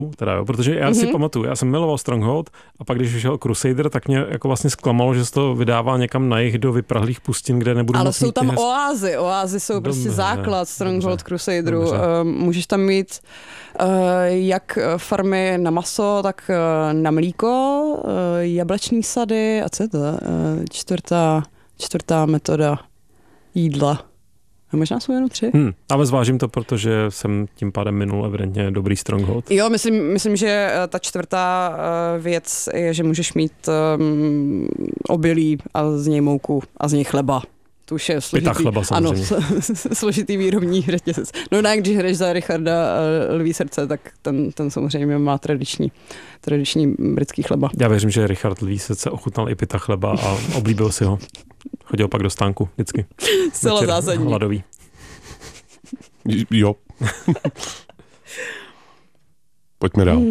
teda jo, protože já si pamatuju, já jsem miloval Stronghold a pak když vyšel Crusader, tak mě jako vlastně zklamalo, že se to vydává někam na jih do vyprahlých pustin, kde nebudu ale moc jsou mít tam oázy jsou prostě základ Stronghold Crusaderu. Můžeš tam mít jak farmy na maso, tak na mlíko, jablečný sady a co je to? Čtvrtá metoda jídla. A možná jsou jenom 3. Ale zvážím to, protože jsem tím pádem minul evidentně dobrý Stronghold. Jo, myslím, že ta 4. věc je, že můžeš mít obilí a z něj mouku a z něj chleba. To už je složitý. Pita chleba samozřejmě. Ano, složitý výrobní řetězec. No ne, když hraješ za Richarda Lví srdce, tak ten samozřejmě má tradiční britský chleba. Já věřím, že Richard Lví srdce ochutnal i pita chleba a oblíbil si ho. Chodil pak do stánku vždycky. Zcela zásadní. Hladový. Jo. Pojďme dál.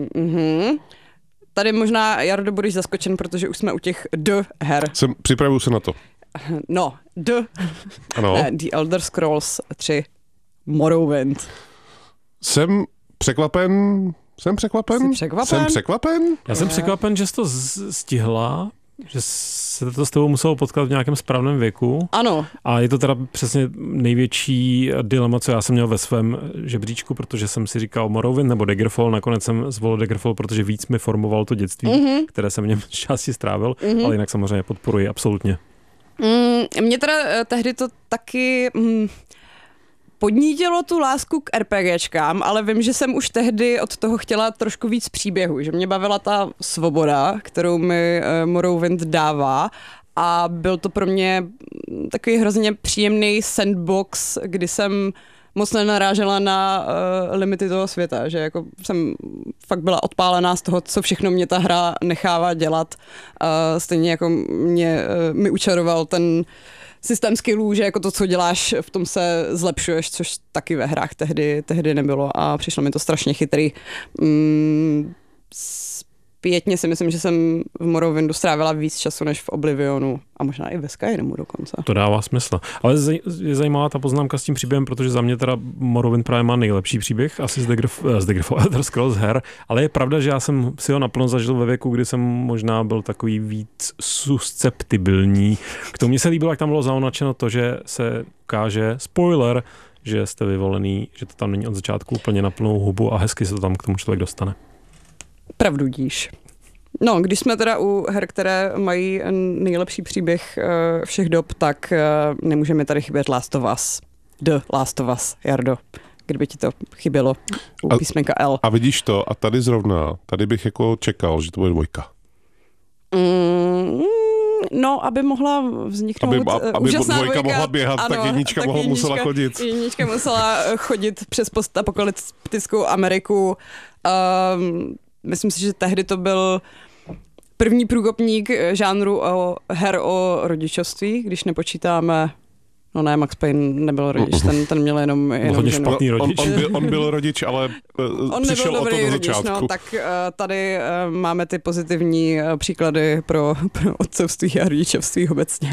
Tady možná, Jardo, budeš zaskočen, protože už jsme u těch her. Připravuju se na to. No, ano. The Elder Scrolls 3 Morrowind. Jsem překvapen. Jsi překvapen? Jsem překvapen? Já jsem překvapen, že jsi to stihla, že se to s tebou muselo potkat v nějakém správném věku. Ano. A je to teda přesně největší dilema, co já jsem měl ve svém žebříčku, protože jsem si říkal Morrowind nebo Daggerfall. Nakonec jsem zvolil Daggerfall, protože víc mi formoval to dětství, které jsem v něm části strávil, ale jinak samozřejmě podporuji absolutně. Mě teda tehdy to taky podnítilo tu lásku k RPGčkám, ale vím, že jsem už tehdy od toho chtěla trošku víc příběhu, že mě bavila ta svoboda, kterou mi Morrowind dává, a byl to pro mě takový hrozně příjemný sandbox, kdy jsem moc nenarážela na limity toho světa, že jako jsem fakt byla odpálená z toho, co všechno mě ta hra nechává dělat. Stejně jako mi učaroval ten systém skillů, že jako to, co děláš, v tom se zlepšuješ, což taky ve hrách tehdy nebylo a přišlo mi to strašně chytrý. Zpětně si myslím, že jsem v Morrowindu strávila víc času než v Oblivionu a možná i ve Skyrimu dokonce. To dává smysl. Ale je zajímavá ta poznámka s tím příběhem, protože za mě teda Morrowind právě má nejlepší příběh, asi z Daggerfall Elder Scrolls her, ale je pravda, že já jsem si ho naplno zažil ve věku, kdy jsem možná byl takový víc susceptibilní. K tomu mně se líbilo, jak tam bylo zaonačeno to, že se ukáže spoiler, že jste vyvolený, že to tam není od začátku úplně na plnou hubu a hezky se to tam k tomu člověk dostane. Pravdu díš. No, když jsme teda u her, které mají nejlepší příběh všech dob, tak nemůžeme tady chybět Last of Us. The Last of Us, Jardo. Kdyby ti to chybělo u písmenka L. A vidíš to, a tady bych jako čekal, že to bude 2. No, aby mohla vzniknout aby úžasná 2 mohla běhat, ano, tak jednička musela chodit. Jednička musela chodit přes postapokalyptickou Ameriku. Myslím si, že tehdy to byl první průkopník žánru her o rodičovství, když nepočítáme. No ne, Max Payne nebyl rodič, ten měl jenom hodně špatný rodič. On byl rodič, ale on přišel o to do začátku. No, tak tady máme ty pozitivní příklady pro otcovství a rodičovství obecně.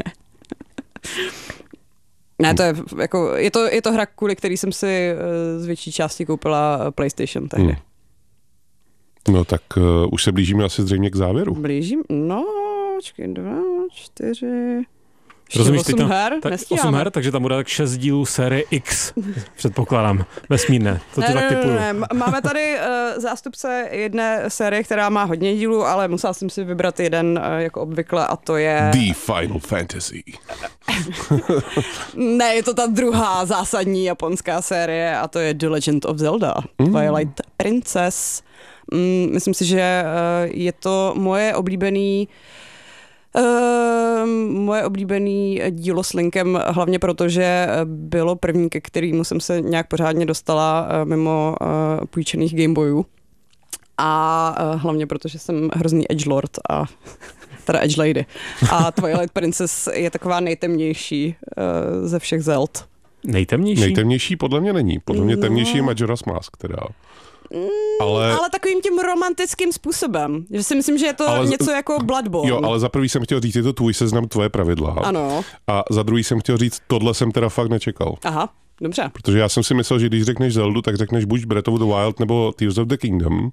Ne, to je jako, je to hra, kvůli který jsem si z větší části koupila PlayStation tehdy. No tak už se blížíme asi zřejmě k závěru. Počkej, 2, 4... Rozumíš, 8 her? 8 her, takže tam bude tak 6 dílů série X, předpokládám, vesmírné. To ti tak typuju. Ne. Máme tady zástupce jedné série, která má hodně dílů, ale musela jsem si vybrat jeden jako obvykle a to je... The Final Fantasy. Ne, je to ta druhá zásadní japonská série a to je The Legend of Zelda, Twilight Princess. Myslím si, že je to moje oblíbený dílo s Linkem, hlavně proto, že bylo první, ke kterému jsem se nějak pořádně dostala mimo půjčených Gameboyů. A hlavně proto, že jsem hrozný edgelord a teda edgelady. A Twilight Princess je taková nejtemnější ze všech Zeld. Nejtemnější? Nejtemnější podle mě není. Podle mě temnější je Majora's Mask, teda. Ale takovým tím romantickým způsobem. Že si myslím, že je to něco jako Bloodborne. Jo, ale za prvý jsem chtěl říct, je to tvůj seznam, tvoje pravidla. Ano. A za druhý jsem chtěl říct, tohle jsem teda fakt nečekal. Aha. Dobře. Protože já jsem si myslel, že když řekneš Zeldu, tak řekneš buď Breath of the Wild nebo Tears of the Kingdom.